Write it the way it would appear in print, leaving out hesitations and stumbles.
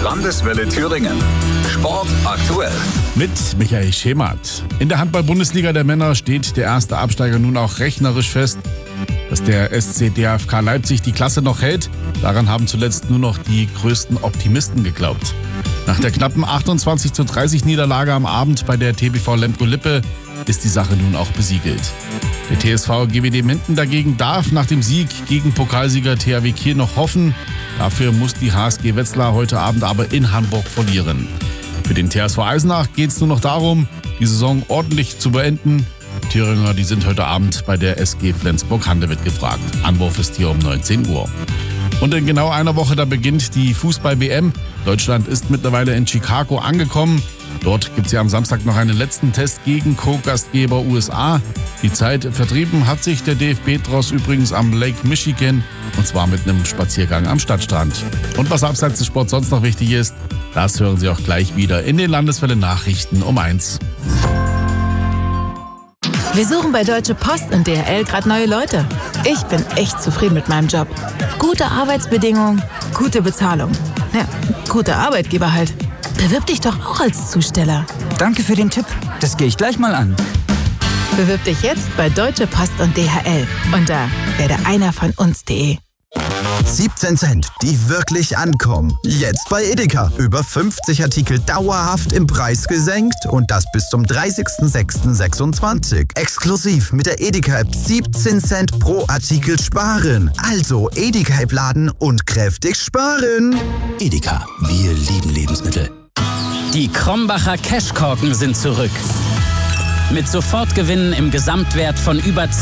Landeswelle Thüringen. Sport aktuell. Mit Michael Schemert. In der Handball-Bundesliga der Männer steht der erste Absteiger nun auch rechnerisch fest. Dass der SC DFK Leipzig die Klasse noch hält, daran haben zuletzt nur noch die größten Optimisten geglaubt. Nach der knappen 28:30 Niederlage am Abend bei der TBV Lemgo-Lippe ist die Sache nun auch besiegelt. Der TSV GWD Minden dagegen darf nach dem Sieg gegen Pokalsieger THW Kiel noch hoffen. Dafür muss die HSG Wetzlar heute Abend aber in Hamburg verlieren. Für den TSV Eisenach geht es nur noch darum, die Saison ordentlich zu beenden. Die Thüringer, die sind heute Abend bei der SG Flensburg-Handewitt gefragt. Anwurf ist hier um 19 Uhr. Und in genau einer Woche, da beginnt die Fußball-WM. Deutschland ist mittlerweile in Chicago angekommen. Dort gibt es ja am Samstag noch einen letzten Test gegen Co-Gastgeber USA. Die Zeit vertrieben hat sich der DFB-Tross übrigens am Lake Michigan, und zwar mit einem Spaziergang am Stadtstrand. Und was abseits des Sports sonst noch wichtig ist, das hören Sie auch gleich wieder in den Landeswelle-Nachrichten um 1. Wir suchen bei Deutsche Post und DHL gerade neue Leute. Ich bin echt zufrieden mit meinem Job. Gute Arbeitsbedingungen, gute Bezahlung. Ja, guter Arbeitgeber halt. Bewirb dich doch auch als Zusteller. Danke für den Tipp. Das gehe ich gleich mal an. Bewirb dich jetzt bei Deutsche Post und DHL unter werdeeinervonUns.de. 17 Cent, die wirklich ankommen. Jetzt bei Edeka. Über 50 Artikel dauerhaft im Preis gesenkt und das bis zum 30.06.26. Exklusiv mit der Edeka-App 17 Cent pro Artikel sparen. Also Edeka-App laden und kräftig sparen. Edeka, wir lieben Lebensmittel. Die Krombacher Cashkorken sind zurück. Mit Sofortgewinnen im Gesamtwert von über